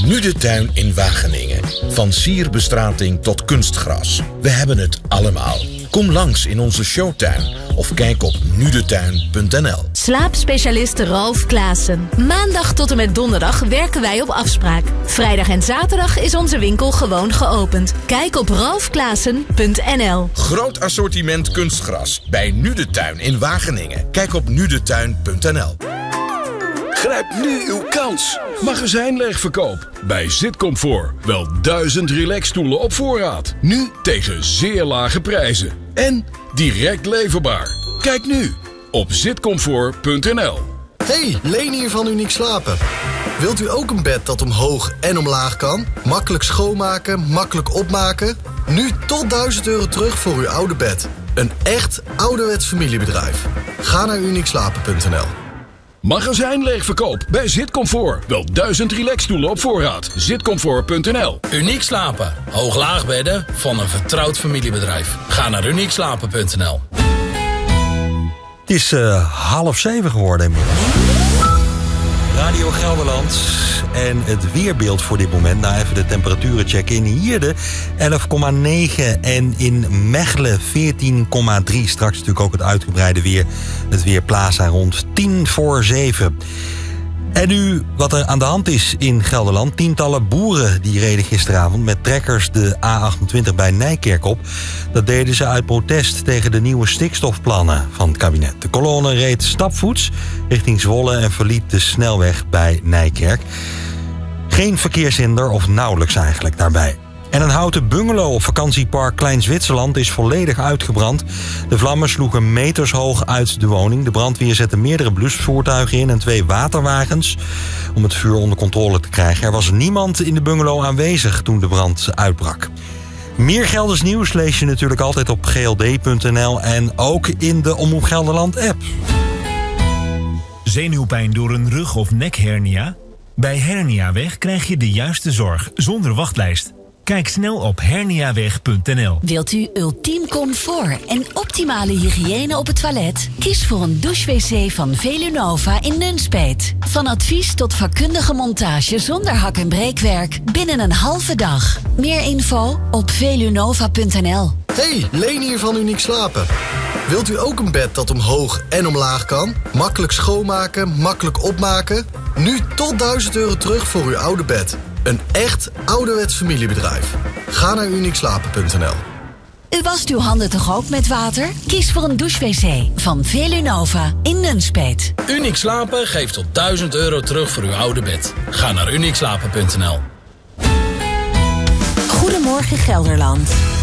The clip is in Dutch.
Nu de Tuin in Wageningen. Van sierbestrating tot kunstgras. We hebben het allemaal. Kom langs in onze showtuin of kijk op nudetuin.nl. Slaapspecialist Ralf Klaassen. Maandag tot en met donderdag werken wij op afspraak. Vrijdag en zaterdag is onze winkel gewoon geopend. Kijk op ralfklaassen.nl. Groot assortiment kunstgras bij Nu de Tuin in Wageningen. Kijk op nudetuin.nl. Grijp nu uw kans. Magazijnleegverkoop bij Zitcomfort. Wel 1000 relaxstoelen op voorraad. Nu tegen zeer lage prijzen. En direct leverbaar. Kijk nu op zitcomfort.nl. Hey, Leen hier van Uniek Slapen. Wilt u ook een bed dat omhoog en omlaag kan? Makkelijk schoonmaken, makkelijk opmaken? Nu tot €1000 terug voor uw oude bed. Een echt ouderwets familiebedrijf. Ga naar uniekslapen.nl. Magazijnleegverkoop bij Zitcomfort. Wel 1000 relaxstoelen op voorraad. Zitcomfort.nl. Uniek Slapen. Hoog-laag bedden van een vertrouwd familiebedrijf. Ga naar uniekslapen.nl. Het is 6:30 geworden inmiddels. Radio Gelderland en het weerbeeld voor dit moment. Nou, even de temperaturen checken. In Hierde 11,9 en in Mechelen 14,3. Straks natuurlijk ook het uitgebreide weer. Het Weerplaza rond 6:50. En nu wat er aan de hand is in Gelderland. Tientallen boeren die reden gisteravond met trekkers de A28 bij Nijkerk op. Dat deden ze uit protest tegen de nieuwe stikstofplannen van het kabinet. De kolonne reed stapvoets richting Zwolle en verliet de snelweg bij Nijkerk. Geen verkeershinder of nauwelijks eigenlijk daarbij. En een houten bungalow op vakantiepark Klein Zwitserland is volledig uitgebrand. De vlammen sloegen meters hoog uit de woning. De brandweer zette meerdere blusvoertuigen in en 2 waterwagens om het vuur onder controle te krijgen. Er was niemand in de bungalow aanwezig toen de brand uitbrak. Meer Gelders nieuws lees je natuurlijk altijd op gld.nl en ook in de Omroep Gelderland app. Zenuwpijn door een rug- of nekhernia? Bij Herniaweg krijg je de juiste zorg zonder wachtlijst. Kijk snel op herniaweg.nl. Wilt u ultiem comfort en optimale hygiëne op het toilet? Kies voor een douche-wc van Velunova in Nunspeet. Van advies tot vakkundige montage zonder hak- en breekwerk binnen een halve dag. Meer info op velunova.nl. Hey, Leen hier van Uniek Slapen. Wilt u ook een bed dat omhoog en omlaag kan? Makkelijk schoonmaken, makkelijk opmaken? Nu tot €1000 terug voor uw oude bed. Een echt ouderwets familiebedrijf. Ga naar uniekslapen.nl. U wast uw handen toch ook met water? Kies voor een douche-wc van Velunova in Nunspeet. Uniek Slapen geeft tot €1000 terug voor uw oude bed. Ga naar uniekslapen.nl. Goedemorgen Gelderland.